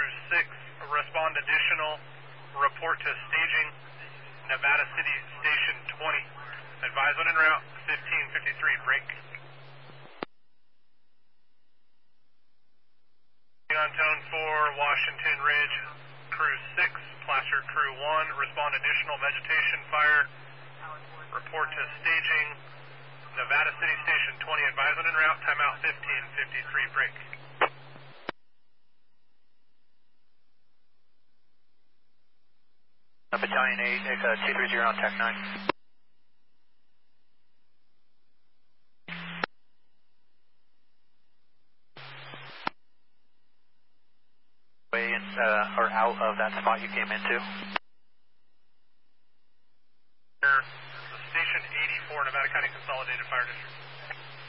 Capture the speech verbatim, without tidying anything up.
Crew six, respond additional, report to staging, Nevada City Station twenty. Advise when en route, fifteen fifty-three, break. On tone four, Washington Ridge, Crew six, Placer Crew one, respond additional vegetation fire, report to staging, Nevada City Station twenty, advise when en route, timeout fifteen fifty-three, break. Battalion eight, uh, two three zero on Tech nine. Way in, uh, or out of that spot you came into.